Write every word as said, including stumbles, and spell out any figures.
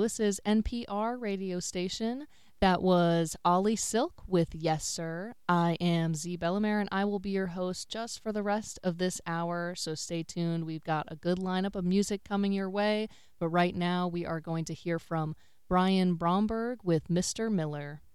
Louis's N P R radio station. That was Ollie Silk with Yes Sir. I am Z Bellamere, and I will be your host just for the rest of this hour, so stay tuned. We've got a good lineup of music coming your way, but right now we are going to hear from Brian Bromberg with Mister Miller.